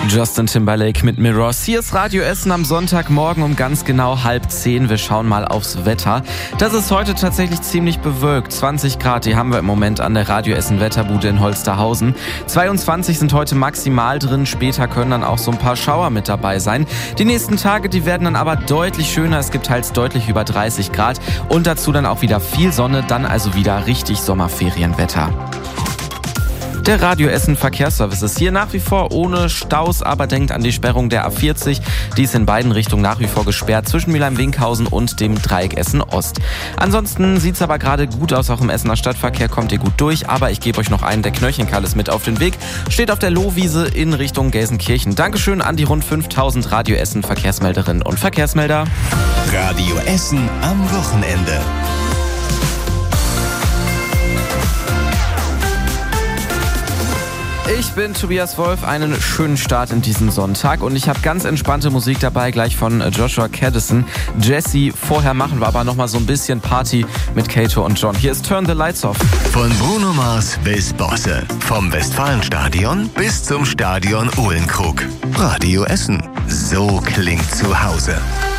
Justin Timberlake mit Mirrors. Hier ist Radio Essen am Sonntagmorgen um ganz genau 9:30. Wir schauen mal aufs Wetter. Das ist heute tatsächlich ziemlich bewölkt. 20 Grad, die haben wir im Moment an der Radio Essen Wetterbude in Holsterhausen. 22 sind heute maximal drin. Später können dann auch so ein paar Schauer mit dabei sein. Die nächsten Tage, die werden dann aber deutlich schöner. Es gibt teils deutlich über 30 Grad und dazu dann auch wieder viel Sonne. Dann also wieder richtig Sommerferienwetter. Der Radio Essen Verkehrsservice ist hier nach wie vor ohne Staus, aber denkt an die Sperrung der A40. Die ist in beiden Richtungen nach wie vor gesperrt, zwischen Mülheim-Winkhausen und dem Dreieck Essen Ost. Ansonsten sieht's aber gerade gut aus, auch im Essener Stadtverkehr kommt ihr gut durch. Aber ich gebe euch noch einen der Knöchelkalles mit auf den Weg. Steht auf der Lohwiese in Richtung Gelsenkirchen. Dankeschön an die rund 5000 Radio Essen Verkehrsmelderinnen und Verkehrsmelder. Radio Essen am Wochenende. Ich bin Tobias Wolf, einen schönen Start in diesen Sonntag und ich habe ganz entspannte Musik dabei, gleich von Joshua Caddison. Jesse, vorher machen wir aber nochmal so ein bisschen Party mit Kato und John. Hier ist Turn the Lights Off. Von Bruno Mars bis Bosse, vom Westfalenstadion bis zum Stadion Uhlenkrug. Radio Essen, so klingt zu Hause.